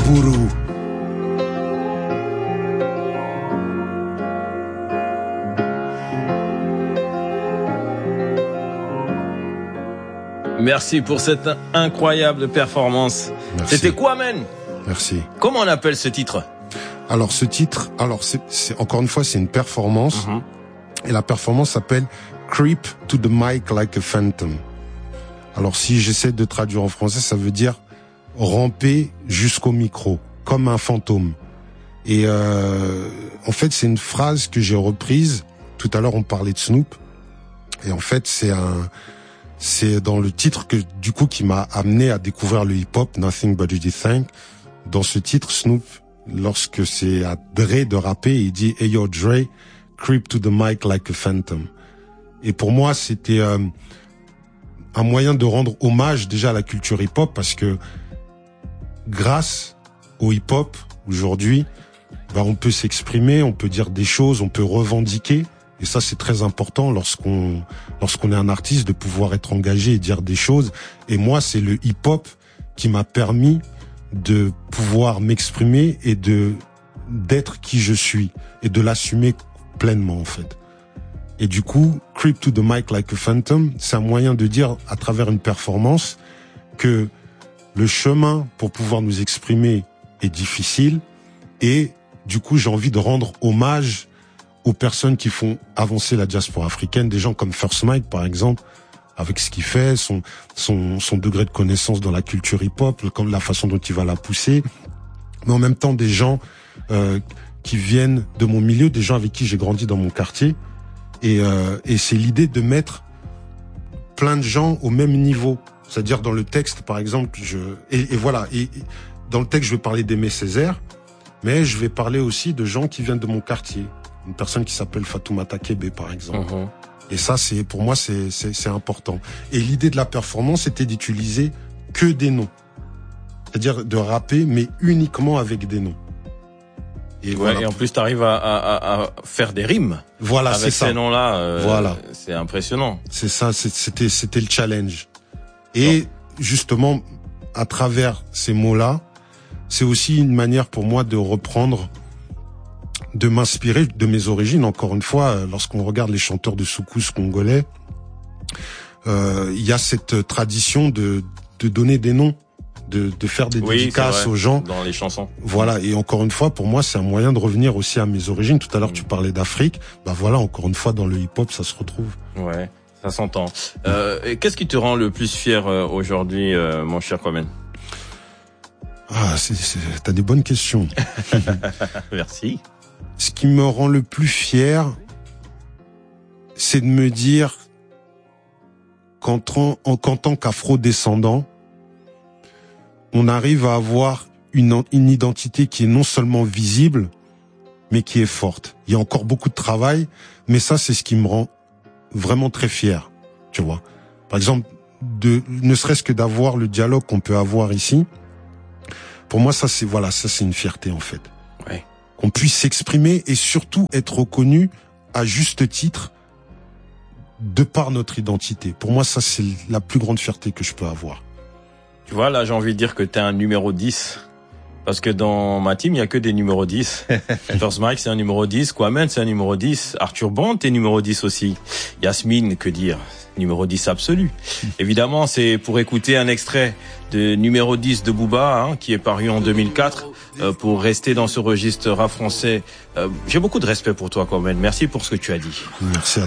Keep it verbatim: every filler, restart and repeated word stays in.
Uhuru. Merci pour cette incroyable performance. Merci. C'était Kwame. Merci. Comment on appelle ce titre? Alors ce titre, alors c'est, c'est encore une fois c'est une performance mm-hmm. et la performance s'appelle Creep to the mic like a phantom. Alors si j'essaie de traduire en français, ça veut dire ramper jusqu'au micro comme un fantôme. Et euh, en fait c'est une phrase que j'ai reprise. Tout à l'heure on parlait de Snoop et en fait c'est un c'est dans le titre que du coup qui m'a amené à découvrir le hip-hop, Nothing But a Thing. Dans ce titre, Snoop, lorsque c'est à Dre de rapper, il dit « Hey yo Dre, creep to the mic like a phantom ». Et pour moi, c'était euh, un moyen de rendre hommage déjà à la culture hip-hop parce que grâce au hip-hop, aujourd'hui, bah, on peut s'exprimer, on peut dire des choses, on peut revendiquer. Et ça, c'est très important lorsqu'on lorsqu'on est un artiste de pouvoir être engagé et dire des choses. Et moi, c'est le hip-hop qui m'a permis de pouvoir m'exprimer et de d'être qui je suis et de l'assumer pleinement en fait. Et du coup, Creep to the mic like a phantom, c'est un moyen de dire à travers une performance que le chemin pour pouvoir nous exprimer est difficile et du coup, j'ai envie de rendre hommage aux personnes qui font avancer la diaspora africaine, des gens comme First Mike par exemple, avec ce qu'il fait, son son son degré de connaissance dans la culture hip-hop, comme la façon dont il va la pousser, mais en même temps des gens euh, qui viennent de mon milieu, des gens avec qui j'ai grandi dans mon quartier, et euh, et c'est l'idée de mettre plein de gens au même niveau, c'est-à-dire dans le texte par exemple, je et, et voilà, et, et dans le texte je vais parler d'Aimé Césaire, mais je vais parler aussi de gens qui viennent de mon quartier. Une personne qui s'appelle Fatoumata Kébé, par exemple. Uh-huh. Et ça, c'est pour moi, c'est, c'est, c'est important. Et l'idée de la performance, c'était d'utiliser que des noms. C'est-à-dire de rapper, mais uniquement avec des noms. Et, ouais, voilà. Et en plus, tu arrives à, à, à faire des rimes. Voilà, avec c'est ça. Avec ces noms-là, euh, voilà. C'est impressionnant. C'est ça, c'était, c'était le challenge. Et bon. Justement, à travers ces mots-là, c'est aussi une manière pour moi de reprendre, de m'inspirer de mes origines. Encore une fois, lorsqu'on regarde les chanteurs de soukous congolais, euh, il y a cette tradition de, de donner des noms, de, de faire des oui, dédicaces aux gens. Dans les chansons. Voilà. Et encore une fois, pour moi, c'est un moyen de revenir aussi à mes origines. Tout à l'heure, mmh. tu parlais d'Afrique. Bah voilà, encore une fois, dans le hip-hop, ça se retrouve. Ouais, ça s'entend. Euh, et qu'est-ce qui te rend le plus fier euh, aujourd'hui, euh, mon cher Kwame? Ah, c'est, c'est, t'as des bonnes questions. Merci. Ce qui me rend le plus fier, c'est de me dire qu'en, en, qu'en tant qu'afro-descendant, on arrive à avoir une, une identité qui est non seulement visible, mais qui est forte. Il y a encore beaucoup de travail, mais ça, c'est ce qui me rend vraiment très fier, tu vois. Par exemple, de, ne serait-ce que d'avoir le dialogue qu'on peut avoir ici, pour moi, ça, c'est, voilà, ça, c'est une fierté, en fait. Ouais. Qu'on puisse s'exprimer et surtout être reconnu à juste titre de par notre identité. Pour moi, ça, c'est la plus grande fierté que je peux avoir. Tu vois, là, j'ai envie de dire que t'es un numéro dix. Parce que dans ma team, il y a que des numéros dix. First Mike, c'est un numéro dix. Kwame, c'est un numéro dix. Arthur Band, t'es numéro dix aussi. Yasmine, que dire? Numéro dix absolu. Évidemment, c'est pour écouter un extrait de numéro dix de Booba, hein, qui est paru en deux mille quatre, euh, pour rester dans ce registre rap français. Euh, j'ai beaucoup de respect pour toi, Kwame. Merci pour ce que tu as dit. Merci à